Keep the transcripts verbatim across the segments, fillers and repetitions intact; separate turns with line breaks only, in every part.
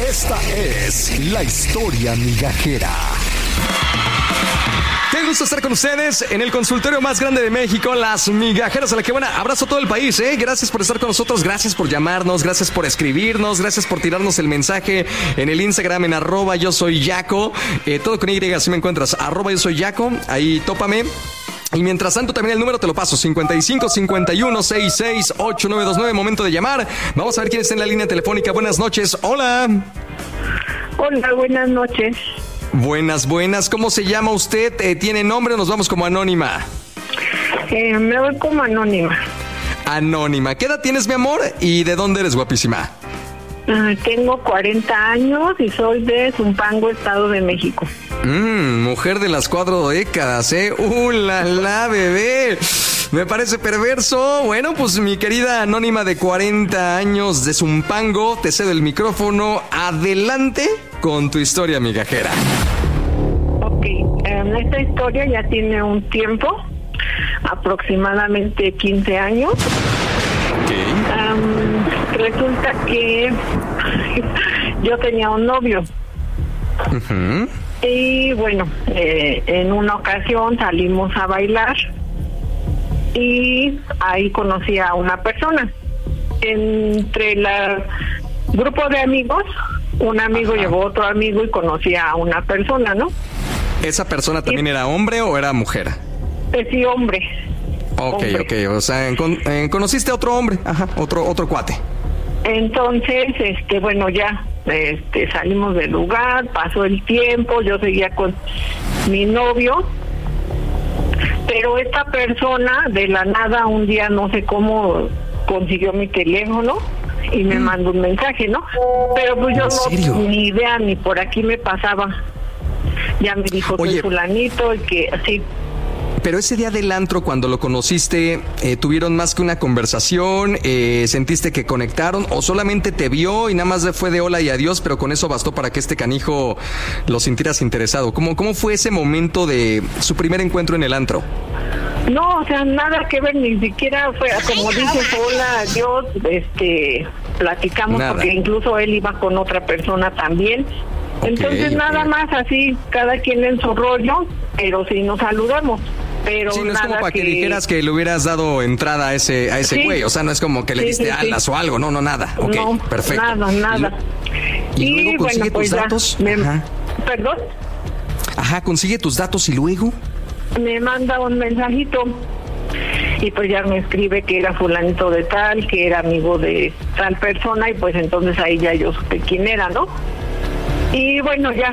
Esta es la historia migajera.
Qué gusto estar con ustedes en el consultorio más grande de México, Las Migajeras a la que buena. Abrazo a todo el país, ¿eh? Gracias por estar con nosotros, gracias por llamarnos, gracias por escribirnos, gracias por tirarnos el mensaje en el Instagram en arroba yo soy Yaco. Eh, todo con Y, así me encuentras, arroba yo soy Yaco, ahí tópame. Y mientras tanto también el número te lo paso, cincuenta y cinco, cincuenta y uno, sesenta y seis, ochenta y nueve veintinueve, momento de llamar. Vamos a ver quién está en la línea telefónica. Buenas noches, hola.
Hola, buenas noches.
Buenas, buenas. ¿Cómo se llama usted? Eh, ¿Tiene nombre o nos vamos como anónima?
Eh, me voy como anónima.
Anónima. ¿Qué edad tienes, mi amor? ¿Y de dónde eres, guapísima?
Uh, tengo cuarenta años y soy de Zumpango, Estado de México.
Mmm, mujer de las cuatro décadas, ¿eh? ¡Uh, la, la, bebé! Me parece perverso. Bueno, pues mi querida anónima de cuarenta años de Zumpango, te cedo el micrófono. Adelante con tu historia migajera.
Ok, um, esta historia ya tiene un tiempo, aproximadamente quince años.
Okay.
Um, resulta que yo tenía un novio.
Uh-huh.
Y bueno, eh, en una ocasión salimos a bailar y ahí conocí a una persona. Entre el grupo de amigos, un amigo
Ajá.
llevó otro amigo y conocí a una persona, ¿no?
¿Esa persona también
y,
era hombre o era mujer?
Eh, sí, hombre.
Ok,
hombre.
ok, o sea, con, eh, conociste a otro hombre, ajá, otro, otro cuate.
Entonces, este, bueno, ya este, salimos del lugar, pasó el tiempo, yo seguía con mi novio, pero esta persona de la nada un día no sé cómo consiguió mi teléfono y me mm. mandó un mensaje, ¿no? Pero pues yo no, ni idea, ni por aquí me pasaba. Ya me dijo que soy fulanito y que así.
Pero ese día del antro, cuando lo conociste, eh, ¿tuvieron más que una conversación? Eh, ¿Sentiste que conectaron? ¿O solamente te vio y nada más fue de hola y adiós, pero con eso bastó para que este canijo lo sintieras interesado? ¿Cómo, cómo fue ese momento de su primer encuentro en el antro?
No, o sea, nada que ver, ni siquiera fue, como dices, hola, adiós, este, platicamos, nada. Porque incluso él iba con otra persona también. Okay, Entonces, nada okay. más así, cada quien en su rollo, pero sí nos saludamos. Pero
sí, no
nada
es como para que...
que
dijeras que le hubieras dado entrada a ese a ese sí. güey, o sea, no es como que le sí, diste sí, alas sí. o algo, no, no, nada. Ok,
no,
perfecto.
Nada, nada.
Y, y luego consigue bueno, pues tus datos.
Me... Ajá. ¿Perdón?
Ajá, consigue tus datos y luego.
Me manda un mensajito y pues ya me escribe que era fulanito de tal, que era amigo de tal persona y pues entonces ahí ya yo supe quién era, ¿no? Y bueno, ya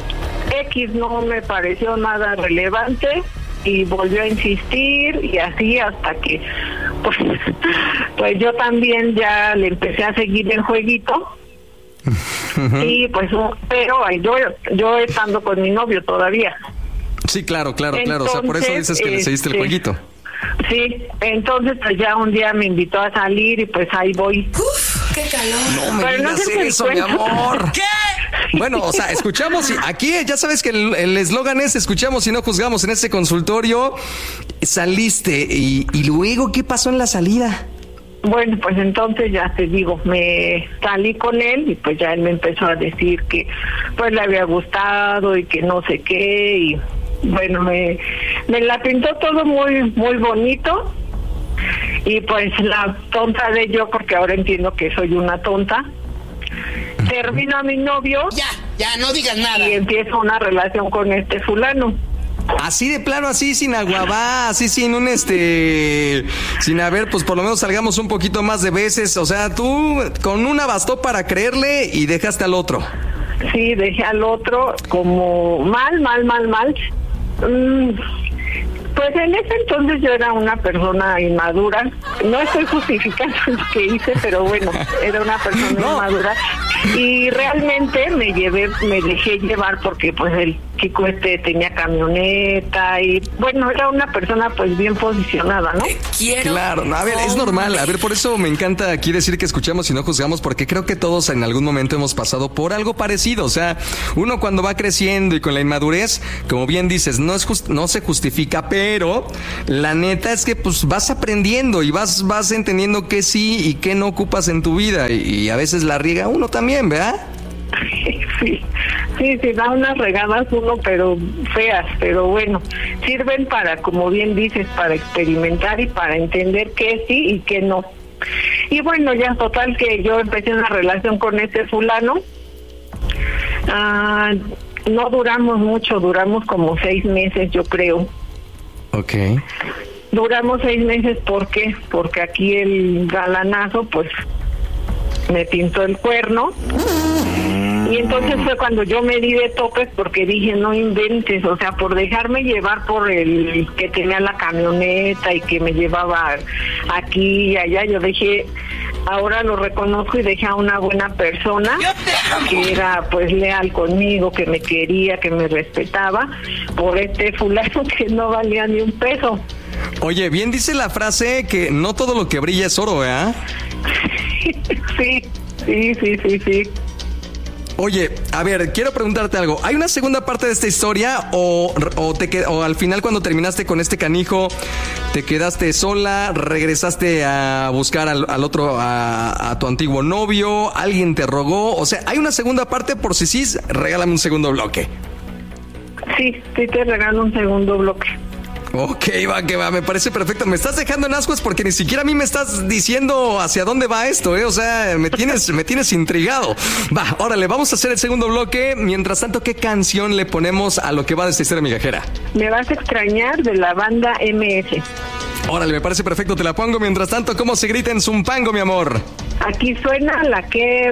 X no me pareció nada relevante y volvió a insistir y así hasta que pues, pues yo también ya le empecé a seguir el jueguito. Uh-huh. Y pues pero yo yo estando con mi novio todavía.
Sí, claro, claro, entonces, claro, o sea, por eso dices que este, le seguiste el jueguito.
Sí, entonces pues ya un día me invitó a salir y pues ahí voy.
Uf, qué calor.
No me pero digas no eso, mi amor. ¿Qué? Bueno, o sea, escuchamos y aquí ya sabes que el eslogan es escuchamos y no juzgamos. En este consultorio saliste y, y luego ¿qué pasó en la salida?
Bueno, pues entonces ya te digo, me salí con él y pues ya él me empezó a decir que pues le había gustado y que no sé qué y bueno, me, me la pintó todo muy muy bonito y pues la tonta de yo, porque ahora entiendo que soy una tonta, termino a mi novio.
Ya, ya, no digas nada.
Y empiezo una relación con este fulano.
Así de plano, así sin aguabá, así sin un este, sin haber, pues por lo menos salgamos un poquito más de veces, o sea, tú con una bastó para creerle y dejaste al otro.
Sí, dejé al otro como mal, mal, mal, mal. Mm, pues en ese entonces yo era una persona inmadura, no estoy justificando lo que hice, pero bueno, era una persona no. inmadura y realmente me llevé, me dejé llevar porque pues el chico este tenía camioneta y bueno, era una persona pues bien posicionada, ¿no?
Quiero.
Claro, no, a ver, es normal, a ver, por eso me encanta aquí decir que escuchamos y no juzgamos, porque creo que todos en algún momento hemos pasado por algo parecido, o sea, uno cuando va creciendo y con la inmadurez, como bien dices, no es just, no se justifica, pero la neta es que pues vas aprendiendo y vas, vas entendiendo qué sí y qué no ocupas en tu vida y, y a veces la riega uno también, ¿verdad?
Sí, sí, sí, da unas regadas uno, pero feas, pero bueno, sirven para, como bien dices, para experimentar y para entender qué sí y qué no. Y bueno, ya total que yo empecé una relación con ese fulano. Ah, no duramos mucho, duramos como seis meses, yo creo.
Ok.
Duramos seis meses, ¿por qué? Porque aquí el galanazo, pues, me pintó el cuerno. Y entonces fue cuando yo me di de topes porque dije, no inventes, o sea, por dejarme llevar por el que tenía la camioneta y que me llevaba aquí y allá, yo dije, ahora lo reconozco y dejé a una buena persona que era pues leal conmigo, que me quería, que me respetaba, por este fulano que no valía ni un peso.
Oye, bien dice la frase que no todo lo que brilla es oro, ¿eh?
Sí, sí, sí, sí, sí.
Oye, a ver, quiero preguntarte algo. ¿Hay una segunda parte de esta historia o, o, te qued- o al final cuando terminaste con este canijo te quedaste sola, regresaste a buscar al, al otro, a, a tu antiguo novio, alguien te rogó? O sea, ¿hay una segunda parte? Por si sí, regálame un segundo bloque.
Sí, sí te regalo un segundo bloque.
Ok, va, que va, me parece perfecto. Me estás dejando en ascuas porque ni siquiera a mí me estás diciendo hacia dónde va esto, ¿eh? O sea, me tienes, me tienes intrigado. Va, órale, vamos a hacer el segundo bloque. Mientras tanto, ¿qué canción le ponemos a lo que va de esta historia migajera?
Me vas a extrañar, de la banda eme ese.
Órale, me parece perfecto, te la pongo. Mientras tanto, ¿cómo se grita en Zumpango, mi amor?
Aquí suena la que